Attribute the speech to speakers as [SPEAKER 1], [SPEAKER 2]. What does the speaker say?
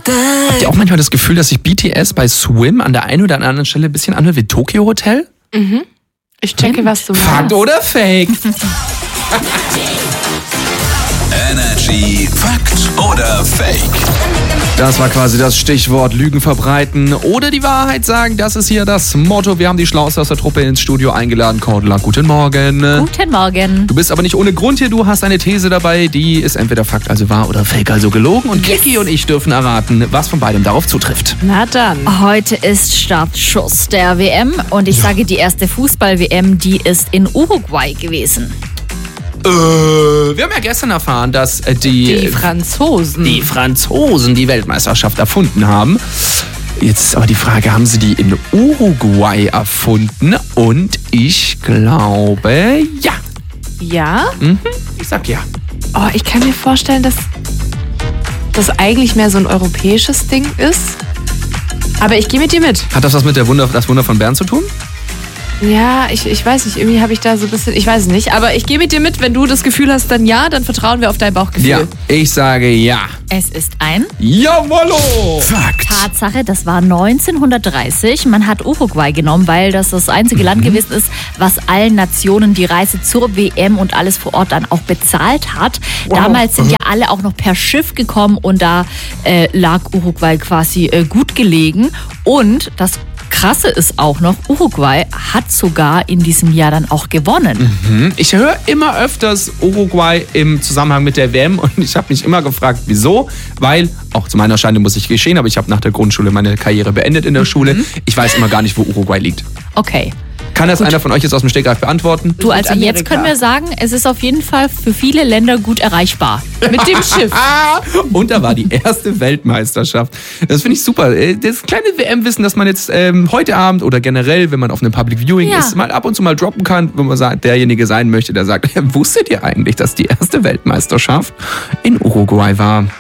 [SPEAKER 1] Habt ihr auch manchmal das Gefühl, dass sich BTS bei Swim an der einen oder anderen Stelle ein bisschen anhört wie Tokyo Hotel?
[SPEAKER 2] Mhm. Ich checke, was du meinst.
[SPEAKER 1] Fakt oder Fake?
[SPEAKER 3] Energy Fakt oder Fake?
[SPEAKER 1] Das war quasi das Stichwort Lügen verbreiten oder die Wahrheit sagen. Das ist hier das Motto. Wir haben die Schlauste aus der Truppe ins Studio eingeladen. Cordula, guten Morgen.
[SPEAKER 4] Guten Morgen.
[SPEAKER 1] Du bist aber nicht ohne Grund hier. Du hast eine These dabei, die ist entweder Fakt, also wahr, oder Fake, also gelogen. Und Kiki und ich dürfen erraten, was von beidem darauf zutrifft.
[SPEAKER 2] Na dann.
[SPEAKER 4] Heute ist Startschuss der WM und ich sage, die erste Fußball-WM, die ist in Uruguay gewesen.
[SPEAKER 1] Wir haben ja gestern erfahren, dass
[SPEAKER 2] Die Franzosen.
[SPEAKER 1] die Weltmeisterschaft erfunden haben. Jetzt ist aber die Frage, haben sie die in Uruguay erfunden? Und ich glaube, ja.
[SPEAKER 2] Ja?
[SPEAKER 1] Ich sag ja.
[SPEAKER 2] Oh, ich kann mir vorstellen, dass das eigentlich mehr so ein europäisches Ding ist. Aber ich gehe mit dir mit.
[SPEAKER 1] Hat das was mit das Wunder von Bern zu tun?
[SPEAKER 2] Ja, ich weiß nicht. Irgendwie habe ich da so ein bisschen... Ich weiß es nicht. Aber ich gehe mit dir mit. Wenn du das Gefühl hast, dann ja. Dann vertrauen wir auf dein Bauchgefühl.
[SPEAKER 1] Ja, ich sage ja.
[SPEAKER 4] Es ist ein
[SPEAKER 1] Jawollo!
[SPEAKER 3] Fakt.
[SPEAKER 4] Tatsache, das war 1930. Man hat Uruguay genommen, weil das einzige Land gewesen ist, was allen Nationen die Reise zur WM und alles vor Ort dann auch bezahlt hat.
[SPEAKER 2] Wow.
[SPEAKER 4] Damals sind ja alle auch noch per Schiff gekommen und da lag Uruguay quasi gut gelegen. Und das Krasse ist auch noch, Uruguay hat sogar in diesem Jahr dann auch gewonnen.
[SPEAKER 1] Ich höre immer öfters Uruguay im Zusammenhang mit der WM und ich habe mich immer gefragt, wieso? Weil, auch zu meiner Schande muss ich gestehen, aber ich habe nach der Grundschule meine Karriere beendet in der Schule. Ich weiß immer gar nicht, wo Uruguay liegt.
[SPEAKER 4] Okay.
[SPEAKER 1] Kann das einer von euch jetzt aus dem Stegreif beantworten?
[SPEAKER 4] Du, also
[SPEAKER 2] Südamerika.
[SPEAKER 4] jetzt können wir sagen, es ist auf jeden Fall für viele Länder gut erreichbar.
[SPEAKER 2] Mit dem Schiff.
[SPEAKER 1] Und da war die erste Weltmeisterschaft. Das finde ich super. Das kleine WM-Wissen, das man jetzt heute Abend oder generell, wenn man auf einem Public Viewing ist, mal ab und zu mal droppen kann, wenn man sagt, derjenige sein möchte, der sagt, wusstet ihr eigentlich, dass die erste Weltmeisterschaft in Uruguay war?